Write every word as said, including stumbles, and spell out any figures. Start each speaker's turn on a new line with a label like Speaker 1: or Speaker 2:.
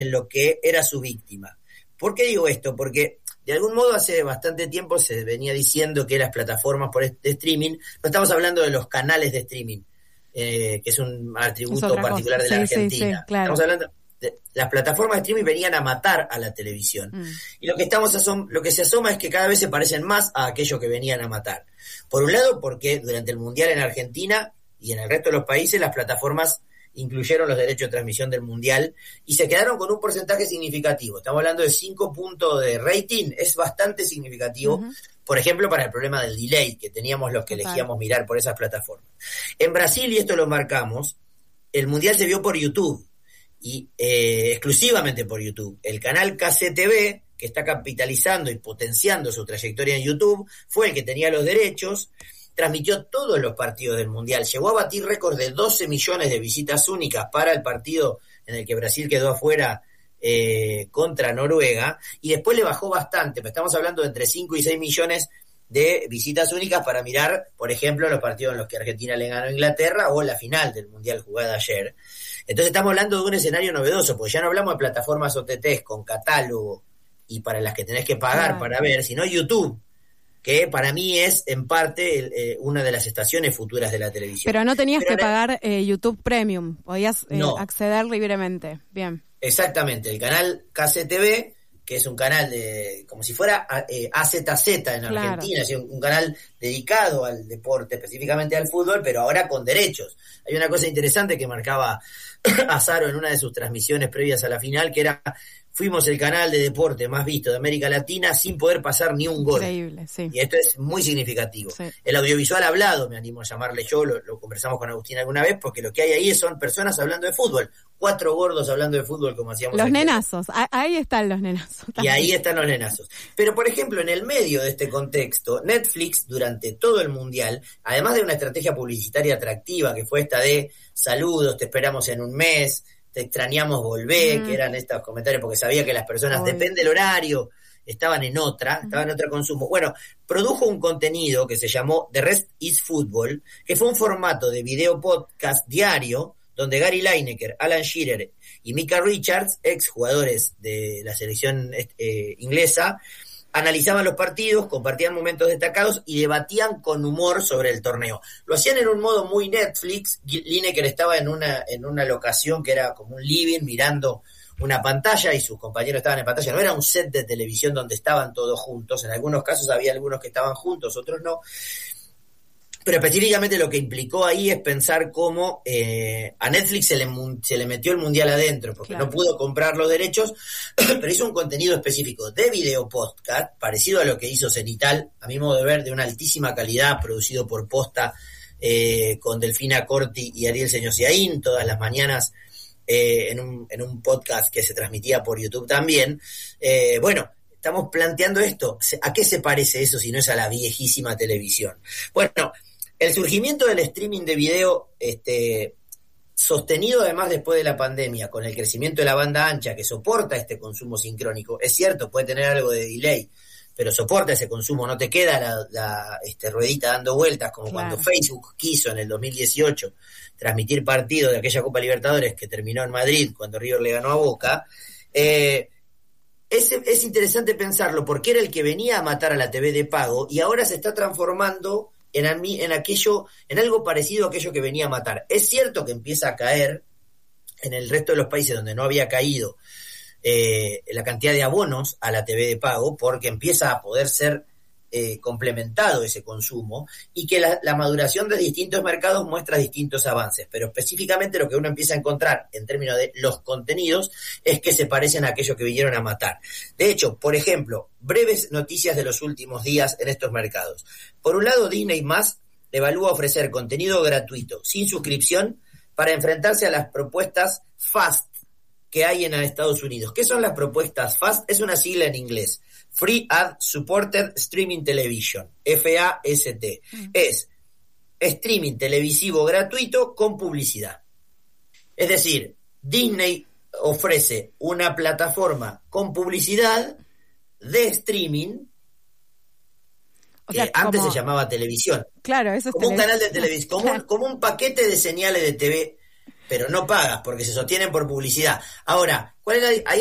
Speaker 1: en lo que era su víctima. ¿Por qué digo esto? Porque de algún modo hace bastante tiempo se venía diciendo que las plataformas por de streaming, no estamos hablando de los canales de streaming, eh, que es un atributo es particular cosa. de la sí, Argentina. Sí, sí, claro. Estamos hablando de, las plataformas de streaming venían a matar a la televisión. Mm. Y lo que estamos asom- lo que se asoma es que cada vez se parecen más a aquello que venían a matar. Por un lado, porque durante el Mundial en Argentina y en el resto de los países las plataformas incluyeron los derechos de transmisión del Mundial y se quedaron con un porcentaje significativo. Estamos hablando de cinco puntos de rating, es bastante significativo, uh-huh. por ejemplo, para el problema del delay que teníamos los que Total. elegíamos mirar por esas plataformas. En Brasil, y esto lo marcamos, el Mundial se vio por YouTube, y eh, exclusivamente por YouTube. El canal K C T V, que está capitalizando y potenciando su trayectoria en YouTube, fue el que tenía los derechos, transmitió todos los partidos del Mundial, llegó a batir récords de doce millones de visitas únicas para el partido en el que Brasil quedó afuera eh, contra Noruega, y después le bajó bastante, estamos hablando de entre cinco y seis millones de visitas únicas para mirar, por ejemplo, los partidos en los que Argentina le ganó a Inglaterra o la final del Mundial jugada ayer. Entonces estamos hablando de un escenario novedoso, porque ya no hablamos de plataformas O T Ts con catálogo y para las que tenés que pagar ah. para ver, sino YouTube, que para mí es, en parte, el, eh, una de las estaciones futuras de la televisión.
Speaker 2: Pero no tenías Pero que era... pagar eh, YouTube Premium, podías eh, no. acceder libremente. Bien.
Speaker 1: Exactamente, el canal K C T V, que es un canal de como si fuera eh, A Z Z en Argentina, claro. es un, un canal dedicado al deporte, específicamente al fútbol, pero ahora con derechos. Hay una cosa interesante que marcaba Azaro en una de sus transmisiones previas a la final, que era: fuimos el canal de deporte más visto de América Latina sin poder pasar ni un gol.
Speaker 2: Increíble, sí.
Speaker 1: Y esto es muy significativo. Sí. El audiovisual hablado, me animo a llamarle yo, lo, lo conversamos con Agustín alguna vez, porque lo que hay ahí son personas hablando de fútbol. Cuatro gordos hablando de fútbol, como hacíamos
Speaker 2: Los
Speaker 1: aquí.
Speaker 2: nenazos, ahí están los nenazos.
Speaker 1: Y ahí están los nenazos. Pero, por ejemplo, en el medio de este contexto, Netflix, durante todo el Mundial, además de una estrategia publicitaria atractiva, que fue esta de saludos, te esperamos en un mes, te extrañamos, volver, mm. que eran estos comentarios, porque sabía que las personas, Oy. depende del horario, estaban en otra, mm. estaban en otro consumo. Bueno, produjo un contenido que se llamó The Rest is Football, que fue un formato de video podcast diario, donde Gary Lineker, Alan Shearer y Micah Richards, ex jugadores de la selección eh, inglesa, analizaban los partidos, compartían momentos destacados y debatían con humor sobre el torneo. Lo hacían en un modo muy Netflix. Lineker estaba en una en una locación que era como un living mirando una pantalla y sus compañeros estaban en pantalla. No era un set de televisión donde estaban todos juntos. En algunos casos había algunos que estaban juntos, otros no. Pero específicamente lo que implicó ahí es pensar cómo eh, a Netflix se le, se le metió el Mundial adentro, porque claro. no pudo comprar los derechos, pero hizo un contenido específico de video podcast, parecido a lo que hizo Cenital, a mi modo de ver, de una altísima calidad, producido por Posta, eh, con Delfina Corti y Ariel Señosiaín, todas las mañanas eh, en, un, en un podcast que se transmitía por YouTube también. Eh, bueno, estamos planteando esto. ¿A qué se parece eso si no es a la viejísima televisión? Bueno, el surgimiento del streaming de video, este, sostenido además después de la pandemia, con el crecimiento de la banda ancha que soporta este consumo sincrónico, es cierto, puede tener algo de delay, pero soporta ese consumo, no te queda la, la este, ruedita dando vueltas, como claro. cuando Facebook quiso en el dos mil dieciocho transmitir partidos de aquella Copa Libertadores que terminó en Madrid, cuando River le ganó a Boca. Eh, es, es interesante pensarlo, porque era el que venía a matar a la T V de pago, y ahora se está transformando En, en aquello, en algo parecido a aquello que venía a matar. Es cierto que empieza a caer en el resto de los países donde no había caído eh, la cantidad de abonos a la T V de pago, porque empieza a poder ser eh, complementado ese consumo, y que la, la maduración de distintos mercados muestra distintos avances, pero específicamente lo que uno empieza a encontrar en términos de los contenidos es que se parecen a aquellos que vinieron a matar. De hecho, por ejemplo, breves noticias de los últimos días en estos mercados. Por un lado, Disney Más evalúa ofrecer contenido gratuito, sin suscripción, para enfrentarse a las propuestas FAST que hay en Estados Unidos. ¿Qué son las propuestas FAST? Es una sigla en inglés. Free Ad Supported Streaming Television, F A S T. Mm. Es streaming televisivo gratuito con publicidad. Es decir, Disney ofrece una plataforma con publicidad de streaming, o sea, que como, antes se llamaba televisión.
Speaker 2: Claro, eso es
Speaker 1: como
Speaker 2: tele-
Speaker 1: un canal de televisión, como, claro. como un paquete de señales de T V pero no pagas porque se sostienen por publicidad. Ahora, ¿cuál es la, ahí